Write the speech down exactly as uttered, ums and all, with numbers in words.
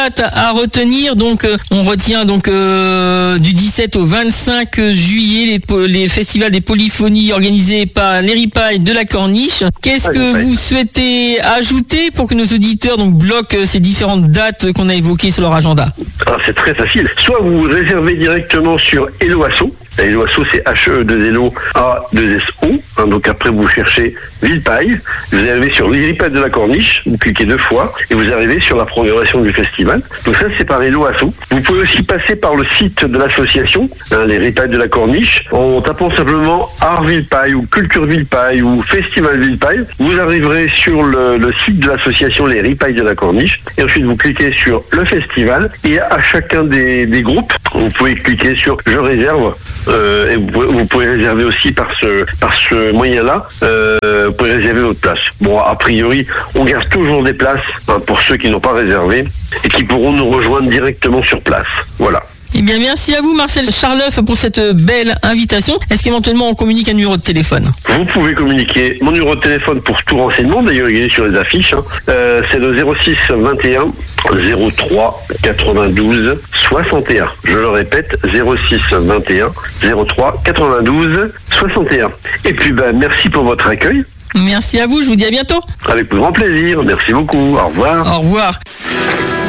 dates à retenir. Donc, euh, on retient donc euh, du dix-sept au vingt-cinq juillet les, les festivals des polyphonies organisés par les Ripailles de la Corniche. Qu'est-ce Ah, que vous souhaitez ajouter pour que nos auditeurs donc bloquent ces différentes dates qu'on a évoquées sur leur agenda? Alors, c'est très facile. Soit vous réservez directement sur Hello Asso. Hello Asso, c'est H E deux L O A deux S O. Hein, donc après, vous cherchez Villepayes. Vous arrivez sur les Ripailles de la Corniche. Vous cliquez deux fois et vous arrivez sur la programmation du festival. Donc ça, c'est par Hello Asso. Vous pouvez aussi passer par le site de l'association, hein, les Ripailles de la Corniche, en tapant simplement Art Villepayes ou Culture Villepayes ou Festival Villepayes. Vous arriverez sur le, le site de l'association Les Ripailles de la Corniche. Et ensuite, vous cliquez sur le festival. Et à chacun des, des groupes, vous pouvez cliquer sur Je réserve. Euh, et vous pouvez, vous pouvez réserver aussi par ce par ce moyen-là. Euh, vous pouvez réserver votre place. Bon, a priori, on garde toujours des places, hein, pour ceux qui n'ont pas réservé et qui pourront nous rejoindre directement sur place. Voilà. Eh bien, merci à vous, Marcel Charleuf, pour cette belle invitation. Est-ce qu'éventuellement on communique un numéro de téléphone? Vous pouvez communiquer mon numéro de téléphone pour tout renseignement. D'ailleurs, il est sur les affiches. Hein. Euh, c'est le zéro six vingt et un zéro trois quatre-vingt-douze soixante et un. Je le répète, zéro six vingt et un zéro trois quatre-vingt-douze soixante et un. Et puis, ben, merci pour votre accueil. Merci à vous, je vous dis à bientôt. Avec grand plaisir. Merci beaucoup. Au revoir. Au revoir.